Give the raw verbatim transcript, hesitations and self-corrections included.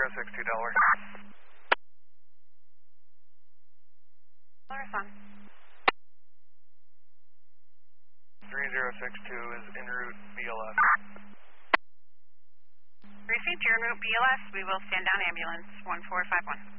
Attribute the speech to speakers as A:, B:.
A: zero six two Delaware.
B: Respond.
A: three zero six two is en route B L S.
B: Received, you're en route B L S. We will stand down ambulance one four five one.